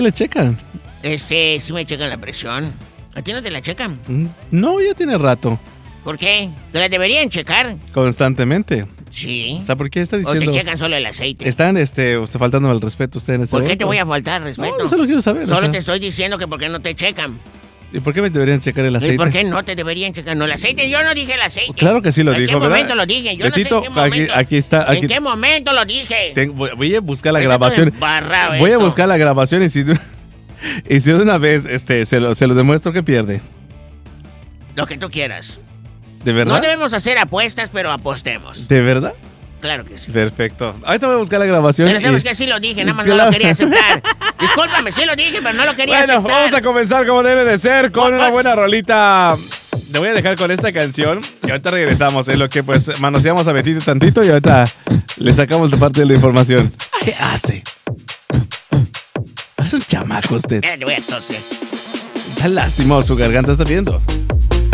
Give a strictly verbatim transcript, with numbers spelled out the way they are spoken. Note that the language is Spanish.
le checan? Este, sí me checan la presión. ¿A ti no te la checan? No, ya tiene rato. ¿Por qué? ¿Te la deberían checar? Constantemente. Sí. O sea, ¿por qué está diciendo? ¿O te checan solo el aceite? Están, este, usted faltando al respeto usted en ese ¿Por qué momento. te voy a faltar respeto? No, no se lo quiero saber. Solo o sea. te estoy diciendo que por qué no te checan. ¿Y por qué me deberían checar el aceite? ¿Y por qué no te deberían checar? No, el aceite, yo no dije el aceite. Claro que sí lo dijo, dijo, ¿En qué ¿verdad? momento lo dije? Yo Betito, no sé en qué momento. Aquí, aquí está. Aquí, ¿En qué momento lo dije? Tengo, voy a buscar la Estoy grabación. embarrado Voy a esto. buscar la grabación y si, y si de una vez este, se, lo, se lo demuestro que pierde. Lo que tú quieras. ¿De verdad? No debemos hacer apuestas, pero apostemos. ¿De verdad? Claro que sí. Perfecto. Ahorita voy a buscar la grabación. Pero sabes y... que sí lo dije, nada más no Claro. lo quería aceptar. Discúlpame, sí lo dije, pero no lo quería Bueno, aceptar. vamos a comenzar como debe de ser, con Por- una por- buena rolita. Te voy a dejar con esta canción y ahorita regresamos. En lo que pues manoseamos a Betito tantito y ahorita le sacamos de parte de la información. ¿Qué hace? Es un chamaco usted. Eh, te voy a toser. Está lastimado, su garganta está viendo.